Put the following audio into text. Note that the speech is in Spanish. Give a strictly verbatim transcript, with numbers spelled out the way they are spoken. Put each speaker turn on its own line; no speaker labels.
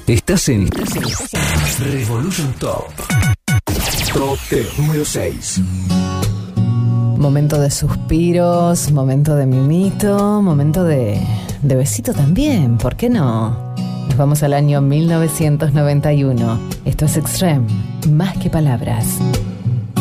Estás en Revolution Top. Top número seis.
Momento de suspiros, momento de mimito, momento de, de besito también, ¿por qué no? Nos vamos al año mil novecientos noventa y uno. Esto es Extreme, más que palabras.